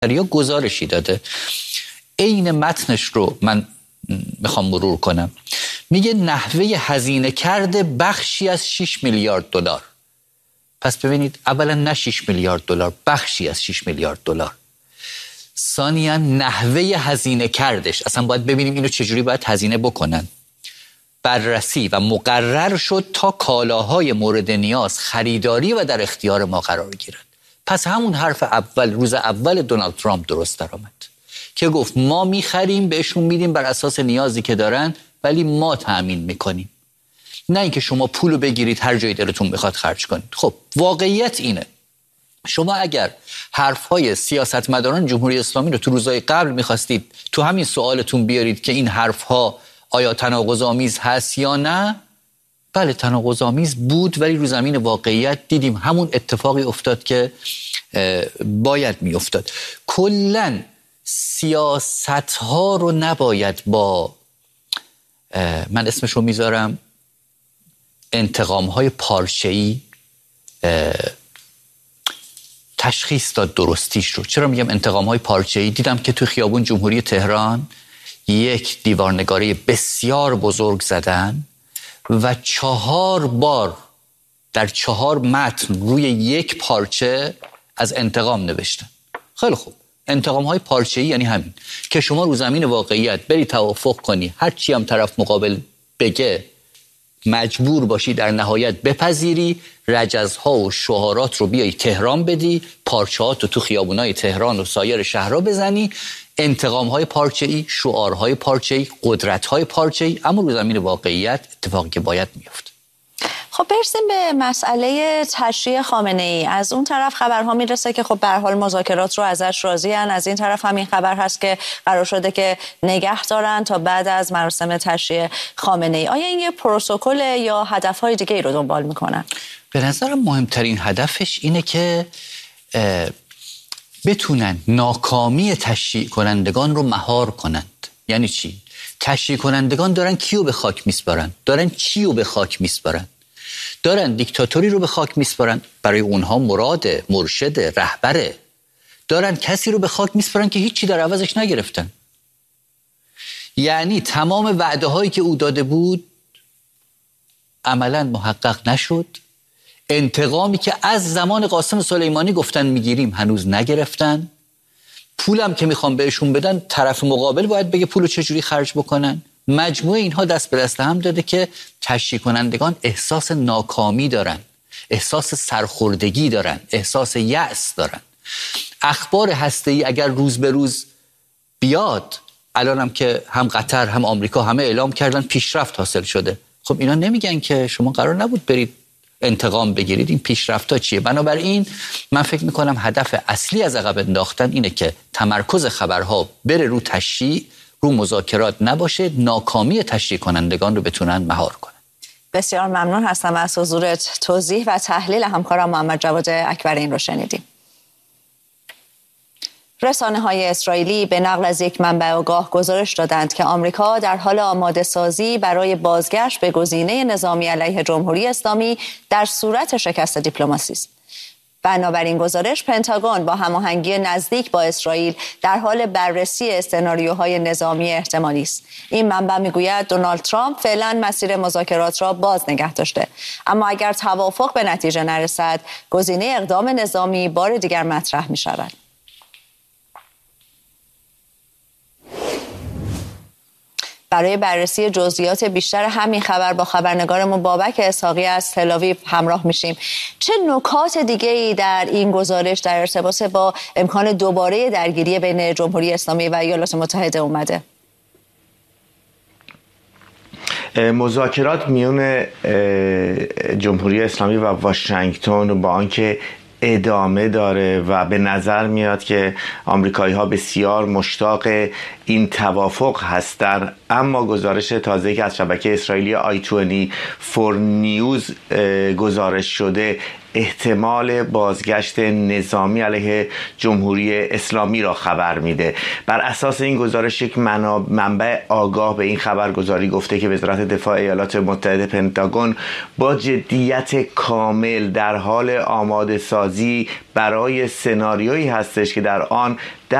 یا گزارشی داده، عین متنش رو من میخوام مرور کنم. میگه نحوه هزینه کرده بخشی از 6 میلیارد دلار. پس ببینید، اولا نه 6 میلیارد دلار، بخشی از 6 میلیارد دلار. ثانیاً نحوه هزینه کردش، اصلا باید ببینیم اینو چجوری باید هزینه بکنن. بررسی و مقرر شد تا کالاهای مورد نیاز خریداری و در اختیار ما قرار گیرد. پس همون حرف اول، روز اول دونالد ترامپ درست در آمد که گفت ما میخریم، بهشون میدیم بر اساس نیازی که دارن، ولی ما تأمین میکنیم، نه اینکه شما پولو بگیرید هر جایی دلتون میخواد خرج کنید. خب واقعیت اینه، شما اگر حرفهای سیاستمداران جمهوری اسلامی رو تو روزهای قبل میخواستید تو همین سوالتون بیارید که این حرفها آیا تناقض‌آمیز هست یا نه، بله تناقض‌آمیز بود، ولی رو زمین واقعیت دیدیم همون اتفاقی افتاد که باید میافتاد. کلاً سیاست‌ها رو نباید با من اسمش رو میذارم انتقام‌های پارچه‌ای تشخیص داد درستیش رو. چرا میگم انتقام‌های پارچه‌ای؟ دیدم که تو خیابون جمهوری تهران یک دیوارنگاری بسیار بزرگ زدن و 4 بار در 4 متن روی یک پارچه از انتقام نوشتن. خیلی خوب، انتقام‌های پارچه‌ای یعنی همین که شما رو زمین واقعیت بری توافق کنی، هر چی هم طرف مقابل بگه مجبور باشی در نهایت بپذیری، رجزها و شعارات رو بیایی تهران بدی، پارچه‌هات رو تو خیابونای تهران و سایر شهرها بزنی، انتقام‌های پارچه‌ای، شعارهای پارچه‌ای، قدرت‌های پارچه‌ای، اما رو زمین واقعیت اتفاقی که باید میفته. خب برسیم به مسئله تشریع خامنه‌ای. از اون طرف خبرها میرسه که خب به هر حال مذاکرات رو ازش راضی‌ان، از این طرف هم این خبر هست که قرار شده که نگه دارن تا بعد از مراسم تشریع خامنه‌ای. آیا این یه پروتکل یا هدف‌های دیگه‌ای رو دنبال میکنن؟ به نظرم مهمترین هدفش اینه که بتونن ناکامی تشییع کنندگان رو مهار کنند. یعنی چی؟ تشییع کنندگان دارن کیو به خاک میسپارن؟ دارن چیو به خاک میسپارن؟ دارن دیکتاتوری رو به خاک میسپارن، برای اونها مراد، مرشد، رهبره. دارن کسی رو به خاک میسپارن که هیچی در عوضش نگرفتن. یعنی تمام وعده هایی که او داده بود عملاً محقق نشد. انتقامی که از زمان قاسم سلیمانی گفتن میگیریم هنوز نگرفتن. پولم که میخوام بهشون بدن، طرف مقابل باید بگه پولو چجوری خرج بکنن. مجموعه اینها دست به دست هم داده که تشییع کنندگان احساس ناکامی دارن، احساس سرخوردگی دارن، احساس یأس دارن. اخبار هسته‌ای اگر روز به روز بیاد، الانم که هم قطر هم آمریکا همه اعلام کردن پیشرفت حاصل شده. خب اینا نمیگن که شما قرار نبود برید انتقام بگیرید، این پیشرفت‌ها چیه؟ بنابراین من فکر میکنم هدف اصلی از عقب انداختن اینه که تمرکز خبرها بره رو تشییع، رو مذاکرات نباشه، ناکامی تشریع کنندگان رو بتونن مهار کنن. بسیار ممنون هستم از حضورت. توضیح و تحلیل همکارم محمد جواد اکبرین رو شنیدیم. رسانه‌های اسرائیلی به نقل از یک منبع آگاه گزارش دادند که آمریکا در حال آماده سازی برای بازگشت به گزینه نظامی علیه جمهوری اسلامی در صورت شکست دیپلماسی است. بنابراین گزارش، پنتاگون با هماهنگی نزدیک با اسرائیل در حال بررسی سناریوهای نظامی احتمالی است. این منبع میگوید دونالد ترامپ فعلا مسیر مذاکرات را باز نگه داشته، اما اگر توافق به نتیجه نرسد، گزینه اقدام نظامی بار دیگر مطرح می شود. برای بررسی جزئیات بیشتر همین خبر با خبرنگارمون بابک اسحاقی از تل‌آویو همراه میشیم. چه نکات دیگه‌ای در این گزارش در ارتباط با امکان دوباره درگیری بین جمهوری اسلامی و ایالات متحده اومده؟ مذاکرات میون جمهوری اسلامی و واشنگتن با آنکه ادامه داره و به نظر میاد که آمریکایی‌ها بسیار مشتاق این توافق هستند، اما گزارش تازه‌ای که از شبکه اسرائیلی I24 نیوز گزارش شده احتمال بازگشت نظامی علیه جمهوری اسلامی را خبر میده. بر اساس این گزارش یک منبع آگاه به این خبرگزاری گفته که وزارت دفاع ایالات متحده پنتاگون با جدیت کامل در حال آماده سازی برای سناریویی هستش که در آن